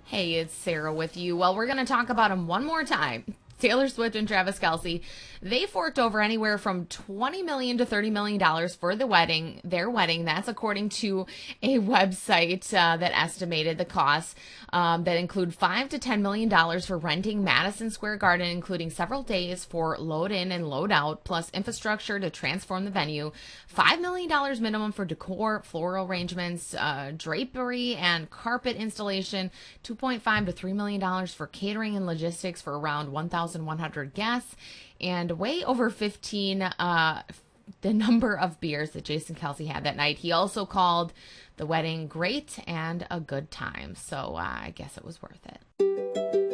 Hey, it's Sarah with you. Well, we're going to talk about them one more time. Taylor Swift and Travis Kelce, they forked over anywhere from $20 million to $30 million for their wedding. That's according to a website that estimated the costs that include $5 to $10 million for renting Madison Square Garden, including several days for load in and load out, plus infrastructure to transform the venue, $5 million minimum for decor, floral arrangements, drapery, and carpet installation, $2.5 to $3 million for catering and logistics for around 1,100 guests, and way over 15 the number of beers that Jason Kelce had that night. He also called the wedding great and a good time. So I guess it was worth it.